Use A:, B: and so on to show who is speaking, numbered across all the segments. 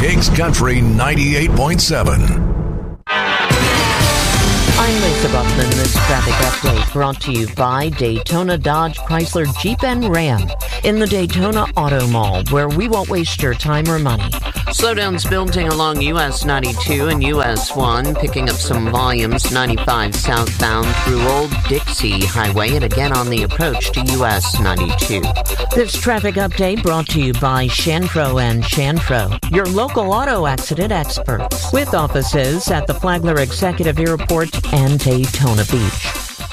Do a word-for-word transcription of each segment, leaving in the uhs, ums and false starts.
A: Kings Country ninety-eight point seven.
B: I'm Lisa Buckman. This traffic update brought to you by Daytona Dodge Chrysler Jeep and Ram in the Daytona Auto Mall, where we won't waste your time or money. Slowdowns building along U S ninety-two and U S one, picking up some volumes ninety-five southbound through Old Dixie Highway and again on the approach to U S ninety-two. This traffic update brought to you by Shanfro and Shanfro, your local auto accident experts, with offices at the Flagler Executive Airport and Daytona Beach.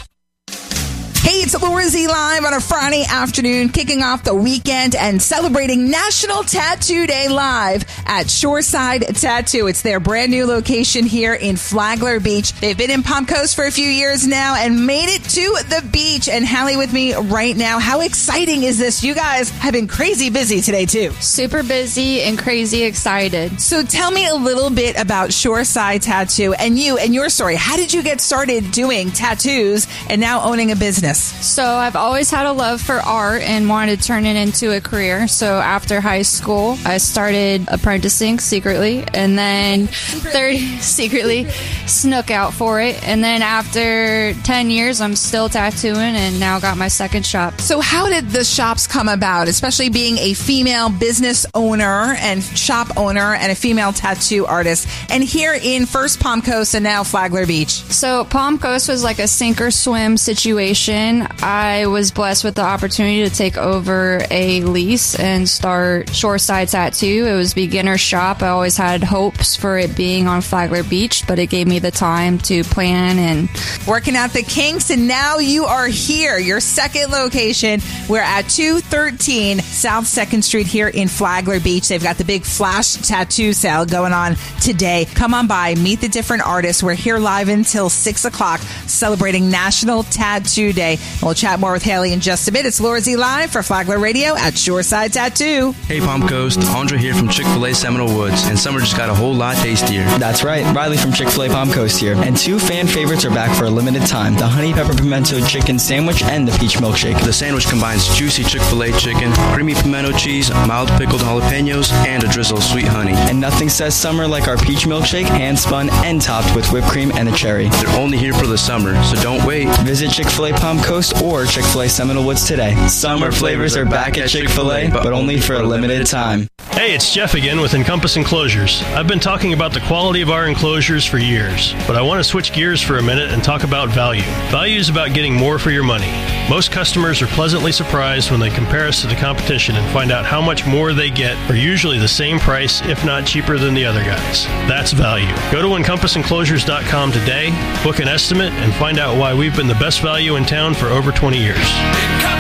C: Hey, it's Laura Z Live on a Friday afternoon, kicking off the weekend and celebrating National Tattoo Day live at Shoreside Tattoo. It's their brand new location here in Flagler Beach. They've been in Palm Coast for a few years now and made it to the beach. And Hallie with me right now. How exciting is this? You guys have been crazy busy today, too.
D: Super busy and crazy excited.
C: So tell me a little bit about Shoreside Tattoo and you and your story. How did you get started doing tattoos and now owning a business?
D: So I've always had a love for art and wanted to turn it into a career. So after high school, I started apprenticing secretly and then third secretly snook out for it. And then after ten years, I'm still tattooing and now got my second shop.
C: So how did the shops come about, especially being a female business owner and shop owner and a female tattoo artist, and here in first Palm Coast and now Flagler Beach?
D: So Palm Coast was like a sink or swim situation. I was blessed with the opportunity to take over a lease and start Shoreside Tattoo. It was beginner shop. I always had hopes for it being on Flagler Beach, but it gave me the time to plan and
C: working out the kinks. And now you are here, your second location. We're at two thirteen South second Street here in Flagler Beach. They've got the big flash tattoo sale going on today. Come on by, meet the different artists. We're here live until six o'clock celebrating National Tattoo Day. We'll chat more with Haley in just a bit. It's Laura Z Live for Flagler Radio at Shoreside Tattoo.
E: Hey, Palm Coast. Andre here from Chick-fil-A Seminole Woods, and summer just got a whole lot tastier.
F: That's right. Riley from Chick-fil-A Palm Coast here. And two fan favorites are back for a limited time. The Honey Pepper Pimento Chicken Sandwich and the Peach Milkshake.
E: The sandwich combines juicy Chick-fil-A chicken, creamy pimento cheese, mild pickled jalapenos, and a drizzle of sweet honey.
F: And nothing says summer like our Peach Milkshake, hand-spun and topped with whipped cream and a cherry.
E: They're only here for the summer, so don't wait.
F: Visit Chick-fil-A Palm Coast or Chick-fil-A Seminole Woods today. Summer flavors are back at Chick-fil-A, but only for a limited time.
G: Hey, it's Jeff again with Encompass Enclosures. I've been talking about the quality of our enclosures for years, but I want to switch gears for a minute and talk about value. Value is about getting more for your money. Most customers are pleasantly surprised when they compare us to the competition and find out how much more they get for usually the same price, if not cheaper than the other guys. That's value. Go to encompass enclosures dot com today, book an estimate, and find out why we've been the best value in town for over twenty years.